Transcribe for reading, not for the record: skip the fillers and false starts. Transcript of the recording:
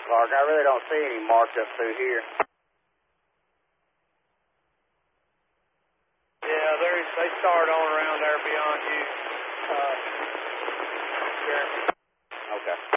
Clark. I really don't see any marked up through here. Yeah, they start on around there beyond you. Sure. Okay.